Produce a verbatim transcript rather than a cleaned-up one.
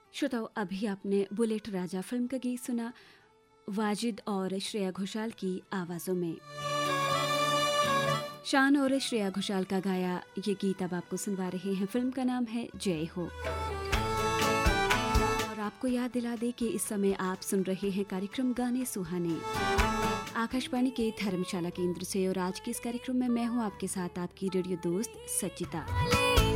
श्रोताओ, अभी आपने बुलेट राजा फिल्म का गीत सुना वाजिद और श्रेया घोषाल की आवाज़ों में। शान और श्रेया घोषाल का गाया ये गीत अब आपको सुनवा रहे हैं। फिल्म का नाम है जय हो। और आपको याद दिला दे कि इस समय आप सुन रहे हैं कार्यक्रम गाने सुहाने आकाशवाणी के धर्मशाला केंद्र से। और आज के इस कार्यक्रम में मैं हूं आपके साथ आपकी रेडियो दोस्त सचिता।